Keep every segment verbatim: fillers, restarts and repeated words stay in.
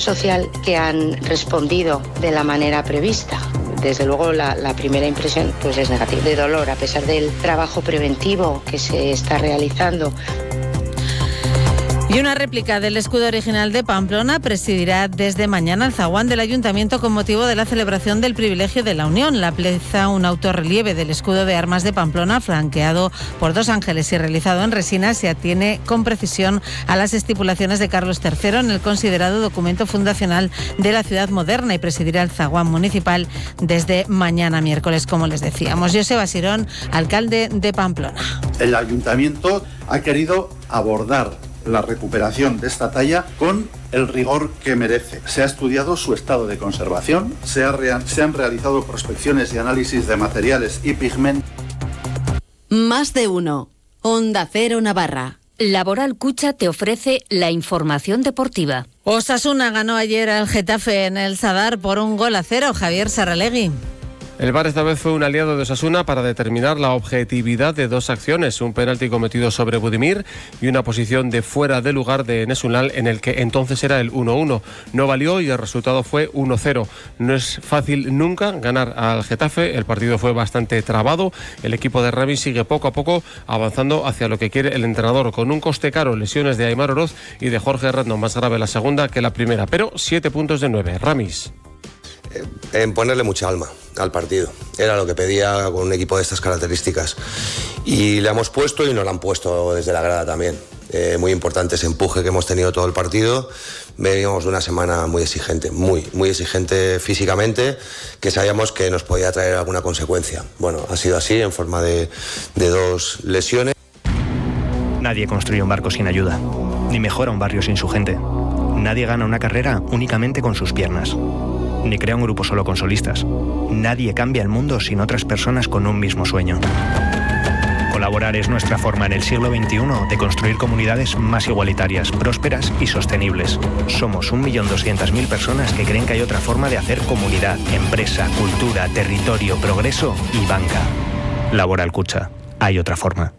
social que han respondido de la manera prevista. Desde luego la, la primera impresión pues es negativa, de dolor, a pesar del trabajo preventivo que se está realizando. Y una réplica del escudo original de Pamplona presidirá desde mañana el zaguán del Ayuntamiento con motivo de la celebración del privilegio de la Unión. La plaza, un autorrelieve del escudo de armas de Pamplona, flanqueado por dos ángeles y realizado en resina, se atiene con precisión a las estipulaciones de Carlos tercero en el considerado documento fundacional de la ciudad moderna, y presidirá el zaguán municipal desde mañana miércoles, como les decíamos. Joseba Sirón, alcalde de Pamplona. El Ayuntamiento ha querido abordar la recuperación de esta talla con el rigor que merece. Se ha estudiado su estado de conservación, se, ha rea- se han realizado prospecciones y análisis de materiales y pigmentos. Más de uno. Onda Cero Navarra. Laboral Cucha te ofrece la información deportiva. Osasuna ganó ayer al Getafe en el Sadar por un gol a cero. Javier Saralegui. El V A R esta vez fue un aliado de Osasuna para determinar la objetividad de dos acciones, un penalti cometido sobre Budimir y una posición de fuera de lugar de Enes Ünal en el que entonces era el uno uno. No valió y el resultado fue uno cero. No es fácil nunca ganar al Getafe, el partido fue bastante trabado, el equipo de Ramis sigue poco a poco avanzando hacia lo que quiere el entrenador, con un coste caro, lesiones de Aimar Oroz y de Jorge Herrando, más grave la segunda que la primera, pero siete puntos de nueve. Ramis. En ponerle mucha alma al partido. Era lo que pedía con un equipo de estas características. Y le hemos puesto y nos lo han puesto desde la grada también. Eh, muy importante ese empuje que hemos tenido todo el partido. Veníamos de una semana muy exigente, muy, muy exigente físicamente, que sabíamos que nos podía traer alguna consecuencia. Bueno, ha sido así, en forma de, de dos lesiones. Nadie construye un barco sin ayuda, ni mejora un barrio sin su gente. Nadie gana una carrera únicamente con sus piernas, ni crea un grupo solo con solistas. Nadie cambia el mundo sin otras personas con un mismo sueño. Colaborar es nuestra forma en el siglo veintiuno de construir comunidades más igualitarias, prósperas y sostenibles. Somos un millón doscientas mil personas que creen que hay otra forma de hacer comunidad, empresa, cultura, territorio, progreso y banca. Laboral Cucha. Hay otra forma.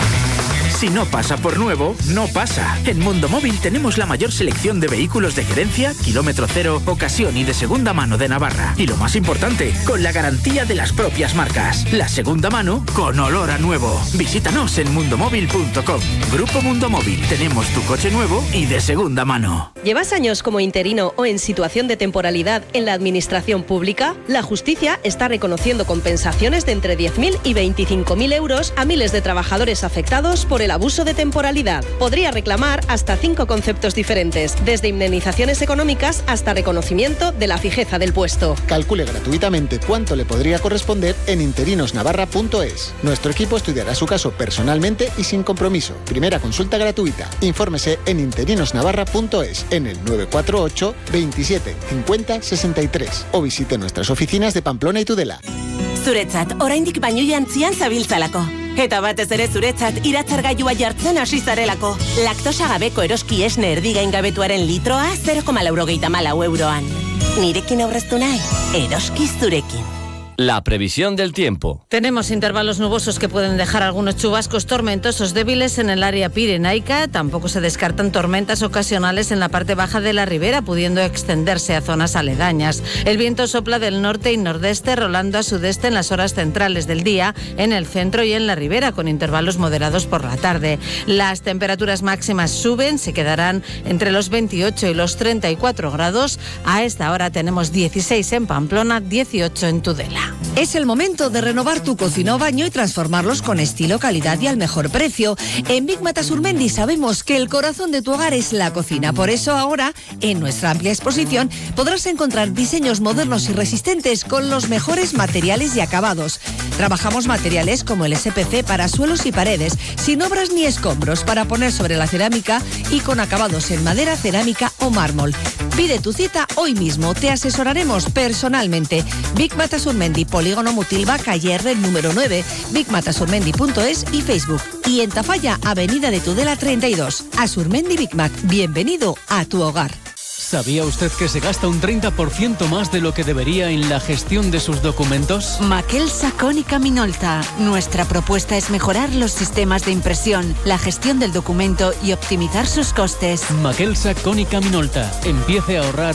Si no pasa por nuevo, no pasa. En Mundo Móvil tenemos la mayor selección de vehículos de gerencia, kilómetro cero, ocasión y de segunda mano de Navarra. Y lo más importante, con la garantía de las propias marcas. La segunda mano con olor a nuevo. Visítanos en mundomóvil punto com. Grupo Mundo Móvil. Tenemos tu coche nuevo y de segunda mano. ¿Llevas años como interino o en situación de temporalidad en la administración pública? La justicia está reconociendo compensaciones de entre diez mil y veinticinco mil euros a miles de trabajadores afectados por el abuso de temporalidad. Podría reclamar hasta cinco conceptos diferentes, desde indemnizaciones económicas hasta reconocimiento de la fijeza del puesto. Calcule gratuitamente cuánto le podría corresponder en interinos navarra punto es. Nuestro equipo estudiará su caso personalmente y sin compromiso. Primera consulta gratuita. Infórmese en interinos navarra punto es, en el nueve cuatro ocho, veintisiete, cincuenta, sesenta y tres, o visite nuestras oficinas de Pamplona y Tudela. Zuretzat, oraindik baino jantzian zabiltzalako. Eta batez ere zuretzat iratzargailua jartzen hasi zarelako. Laktosa gabeko eroski esne erdigaingabetuaren litroa zero koma laurogeita hamalau euroan. Nirekin aurreztu nahi, eroski zurekin. La previsión del tiempo. Tenemos intervalos nubosos que pueden dejar algunos chubascos tormentosos débiles en el área pirenaica. Tampoco se descartan tormentas ocasionales en la parte baja de la ribera, pudiendo extenderse a zonas aledañas. El viento sopla del norte y nordeste, rolando a sudeste en las horas centrales del día, en el centro y en la ribera, con intervalos moderados por la tarde. Las temperaturas máximas suben, se quedarán entre los veintiocho y los treinta y cuatro grados. A esta hora tenemos dieciséis en Pamplona, dieciocho en Tudela. Es el momento de renovar tu cocina o baño y transformarlos con estilo, calidad y al mejor precio. En Big Mata Surmendi sabemos que el corazón de tu hogar es la cocina. Por eso ahora, en nuestra amplia exposición, podrás encontrar diseños modernos y resistentes con los mejores materiales y acabados. Trabajamos materiales como el S P C para suelos y paredes, sin obras ni escombros, para poner sobre la cerámica y con acabados en madera, cerámica o mármol. Pide tu cita hoy mismo, te asesoraremos personalmente. Big Mata Surmendi, Polígono Mutilva, calle R número nueve, big mata surmendi punto es y Facebook. Y en Tafalla, Avenida de Tudela treinta y dos. Asurmendi Big Mac, bienvenido a tu hogar. ¿Sabía usted que se gasta un treinta por ciento más de lo que debería en la gestión de sus documentos? Maquelsa Cónica Minolta. Nuestra propuesta es mejorar los sistemas de impresión, la gestión del documento y optimizar sus costes. Maquelsa Cónica Minolta. Empiece a ahorrar